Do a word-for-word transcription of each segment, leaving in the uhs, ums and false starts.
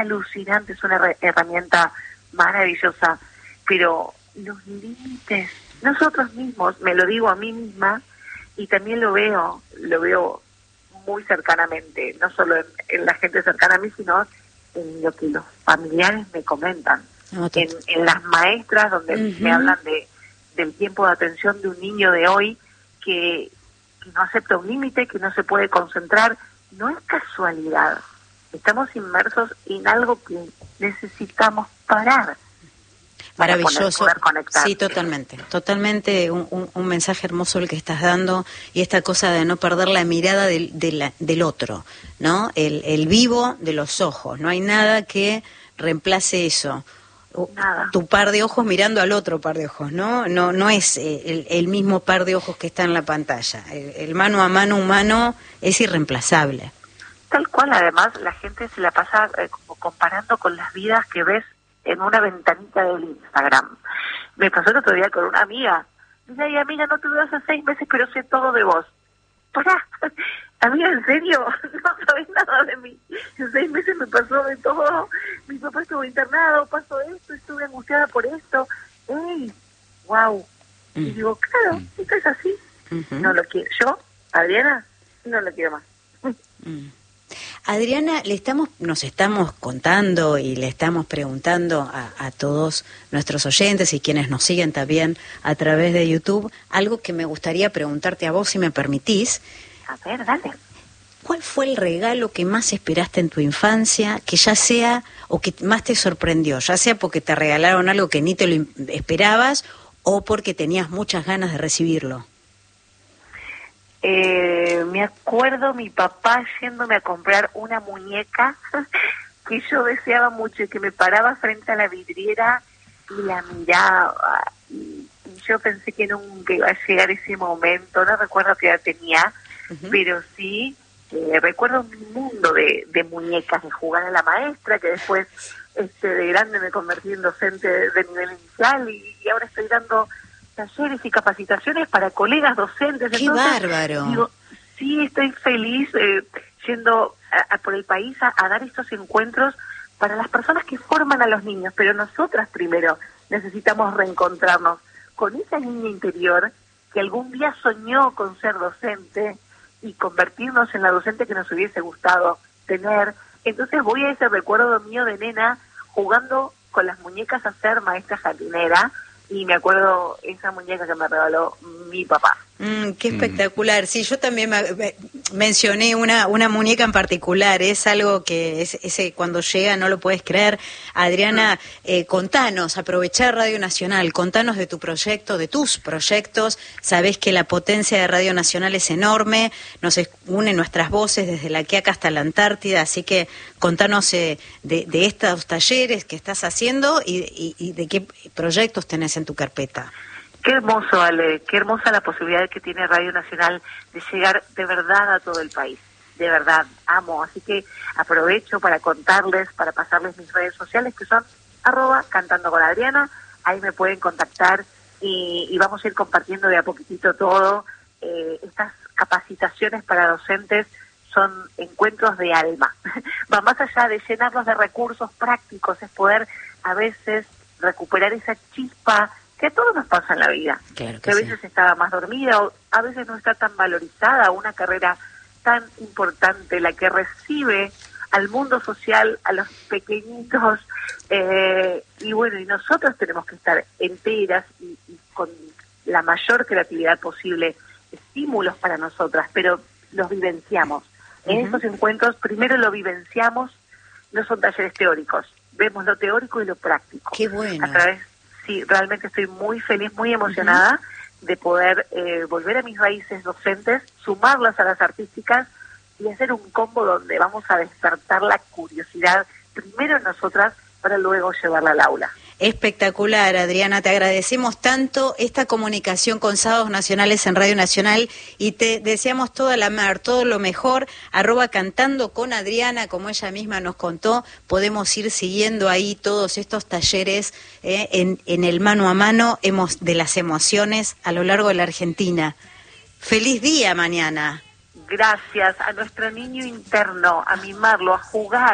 alucinante, es una her- herramienta maravillosa, pero los límites, nosotros mismos, me lo digo a mí misma, y también lo veo, lo veo muy cercanamente, no solo en, en la gente cercana a mí, sino en lo que los familiares me comentan, No, en, en las maestras donde uh-huh. me hablan de del tiempo de atención de un niño de hoy que, que no acepta un límite, que no se puede concentrar. No es casualidad, estamos inmersos en algo que necesitamos parar. Maravilloso, poder, poder sí, totalmente, totalmente un, un, un mensaje hermoso el que estás dando, y esta cosa de no perder la mirada del, de la, del otro, ¿no? El, el vivo de los ojos, no hay nada que reemplace eso. Nada. Tu par de ojos mirando al otro par de ojos, ¿no? No, no es eh, el, el mismo par de ojos que está en la pantalla. El, el mano a mano humano es irreemplazable. Tal cual, además, la gente se la pasa eh, como comparando con las vidas que ves en una ventanita del Instagram. Me pasó el otro día con una amiga. Dice, ay, amiga, no te veo hace seis meses, pero sé todo de vos. Pará, amiga, ¿en serio? No sabés nada de mí. En seis meses me pasó de todo. Mi papá estuvo internado, pasó esto, estuve angustiada por esto. ¡Ey! ¡Wow! Mm. Y digo, claro, esto es así. Uh-huh. No lo quiero. Yo, Adriana, no lo quiero más. Mm. Adriana, le estamos, nos estamos contando y le estamos preguntando a, a todos nuestros oyentes y quienes nos siguen también a través de YouTube, algo que me gustaría preguntarte a vos, si me permitís. A ver, dale. ¿Cuál fue el regalo que más esperaste en tu infancia, que ya sea, o que más te sorprendió, ya sea porque te regalaron algo que ni te lo esperabas o porque tenías muchas ganas de recibirlo? Eh, me acuerdo mi papá yéndome a comprar una muñeca que yo deseaba mucho y que me paraba frente a la vidriera y la miraba y, y yo pensé que nunca iba a llegar ese momento. No recuerdo qué edad tenía, uh-huh. pero sí eh, recuerdo mi mundo de, de muñecas, de jugar a la maestra, que después este de grande me convertí en docente de, de nivel inicial y, y ahora estoy dando talleres y capacitaciones para colegas docentes. ¡Qué Entonces, bárbaro! Digo, sí, estoy feliz eh, yendo a, a por el país a, a dar estos encuentros para las personas que forman a los niños, pero nosotras primero necesitamos reencontrarnos con esa niña interior que algún día soñó con ser docente y convertirnos en la docente que nos hubiese gustado tener. Entonces voy a ese recuerdo mío de nena jugando con las muñecas a ser maestra jardinera. Y me acuerdo esa muñeca que me regaló mi papá. Mm, qué espectacular. Sí, yo también me, me, mencioné una una muñeca en particular. Es algo que es, ese cuando llega no lo puedes creer. Adriana, eh, contanos, aprovechar Radio Nacional, contanos de tu proyecto, de tus proyectos. Sabés que la potencia de Radio Nacional es enorme, nos une nuestras voces desde la Quiaca hasta la Antártida, así que contanos eh, de, de estos talleres que estás haciendo y, y, y de qué proyectos tenés en tu carpeta. Qué hermoso, Ale, qué hermosa la posibilidad que tiene Radio Nacional de llegar de verdad a todo el país. De verdad, amo. Así que aprovecho para contarles, para pasarles mis redes sociales, que son arroba cantando con Adriana. Ahí me pueden contactar y, y vamos a ir compartiendo de a poquitito todo. Eh, estas capacitaciones para docentes son encuentros de alma. Va más allá de llenarlos de recursos prácticos, es poder a veces recuperar esa chispa que a todos nos pasa en la vida, claro que, que a veces sí. está más dormida o a veces no está tan valorizada, una carrera tan importante, la que recibe al mundo social, a los pequeñitos, eh, y bueno, y nosotros tenemos que estar enteras y, y con la mayor creatividad posible, estímulos para nosotras, pero los vivenciamos. En uh-huh. estos encuentros primero lo vivenciamos, no son talleres teóricos, vemos lo teórico y lo práctico. Qué bueno. A través Sí, realmente estoy muy feliz, muy emocionada uh-huh. de poder eh, volver a mis raíces docentes, sumarlas a las artísticas y hacer un combo donde vamos a despertar la curiosidad, primero en nosotras, para luego llevarla al aula. Espectacular, Adriana, te agradecemos tanto esta comunicación con Sábados Nacionales en Radio Nacional y te deseamos toda la mar, todo lo mejor, arroba cantando con Adriana, como ella misma nos contó, podemos ir siguiendo ahí todos estos talleres eh, en, en el mano a mano hemos, de las emociones a lo largo de la Argentina. ¡Feliz día mañana! Gracias a nuestro niño interno, a mimarlo, a jugar,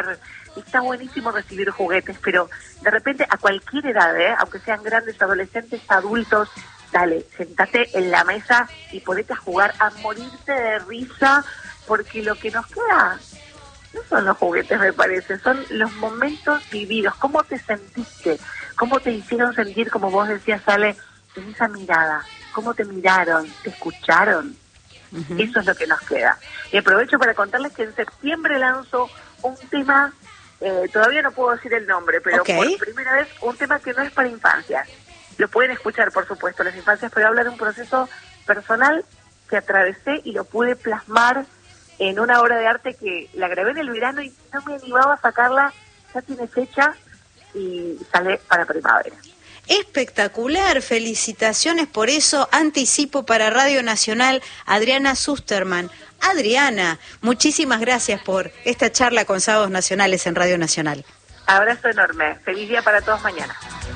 está buenísimo recibir juguetes, pero de repente a cualquier edad, ¿eh? Aunque sean grandes, adolescentes, adultos, dale, sentate en la mesa y ponete a jugar, a morirte de risa, porque lo que nos queda no son los juguetes, me parece, son los momentos vividos, cómo te sentiste, cómo te hicieron sentir, como vos decías, Ale, en esa mirada, cómo te miraron, te escucharon. Uh-huh. Eso es lo que nos queda. Y aprovecho para contarles que en septiembre lanzo un tema, eh, todavía no puedo decir el nombre, pero okay. por primera vez un tema que no es para infancias. Lo pueden escuchar, por supuesto, las infancias, pero habla de un proceso personal que atravesé y lo pude plasmar en una obra de arte que la grabé en el verano y no me animaba a sacarla. Ya tiene fecha y sale para primavera. Espectacular, felicitaciones por eso, anticipo para Radio Nacional, Adriana Susterman. Adriana, muchísimas gracias por esta charla con Sábados Nacionales en Radio Nacional. Abrazo enorme, feliz día para todos mañana.